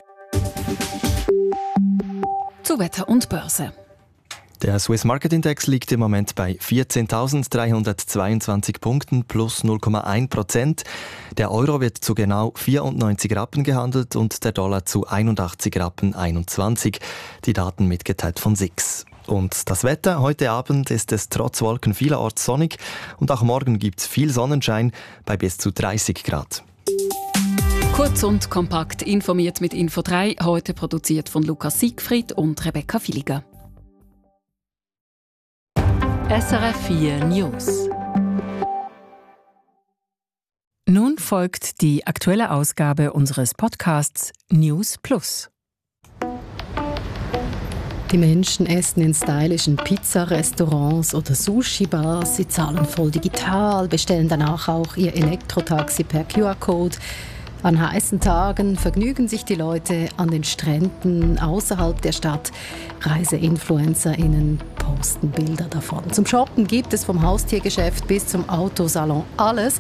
Zu Wetter und Börse. Der Swiss Market Index liegt im Moment bei vierzehntausenddreihundertzweiundzwanzig Punkten plus null Komma eins Prozent. Der Euro wird zu genau vierundneunzig Rappen gehandelt und der Dollar zu einundachtzig Rappen einundzwanzig. Die Daten mitgeteilt von S I X. Und das Wetter, heute Abend ist es trotz Wolken vielerorts sonnig und auch morgen gibt es viel Sonnenschein bei bis zu dreißig Grad. Kurz und kompakt informiert mit Info drei, heute produziert von Lukas Siegfried und Rebecca Villiger. S R F vier News. Nun folgt die aktuelle Ausgabe unseres Podcasts News Plus. Die Menschen essen in stylischen Pizzarestaurants oder Sushi-Bars. Sie zahlen voll digital, bestellen danach auch ihr Elektrotaxi per Q R-Code. An heißen Tagen vergnügen sich die Leute an den Stränden außerhalb der Stadt. ReiseinfluencerInnen posten Bilder davon. Zum Shoppen gibt es vom Haustiergeschäft bis zum Autosalon alles.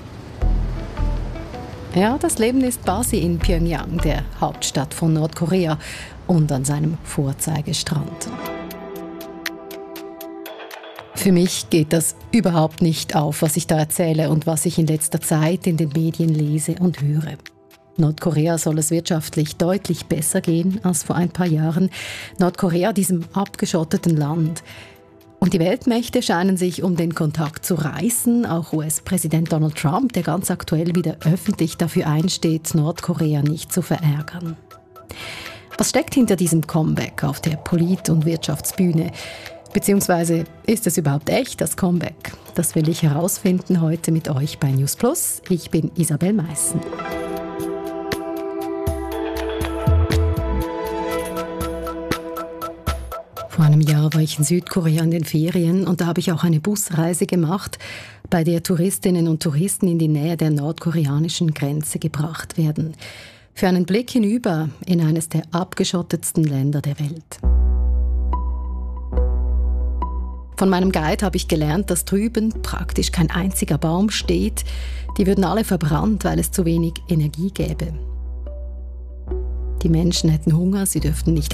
Ja, das Leben ist Basi in Pyongyang, der Hauptstadt von Nordkorea, und an seinem Vorzeigestrand. Für mich geht das überhaupt nicht auf, was ich da erzähle und was ich in letzter Zeit in den Medien lese und höre. Nordkorea soll es wirtschaftlich deutlich besser gehen als vor ein paar Jahren. Nordkorea, diesem abgeschotteten Land. Und die Weltmächte scheinen sich um den Kontakt zu reißen. Auch U S-Präsident Donald Trump, der ganz aktuell wieder öffentlich dafür einsteht, Nordkorea nicht zu verärgern. Was steckt hinter diesem Comeback auf der Polit- und Wirtschaftsbühne? Beziehungsweise ist es überhaupt echt, das Comeback? Das will ich herausfinden heute mit euch bei News Plus. Ich bin Isabel Meissen. Vor einem Jahr war ich in Südkorea in den Ferien und da habe ich auch eine Busreise gemacht, bei der Touristinnen und Touristen in die Nähe der nordkoreanischen Grenze gebracht werden. Für einen Blick hinüber in eines der abgeschottetsten Länder der Welt. Von meinem Guide habe ich gelernt, dass drüben praktisch kein einziger Baum steht. Die würden alle verbrannt, weil es zu wenig Energie gäbe. Die Menschen hätten Hunger, sie dürften nicht